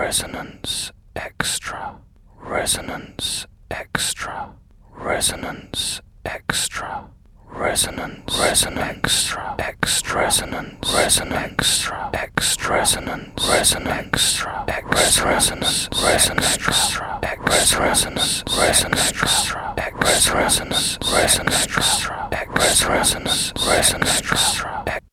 resonance extra, resonance extra, resonance extra, resonance extra, extra, resonance extra, extra, resonance extra, resonance extra, resonance extra, resonance extra, resonance extra.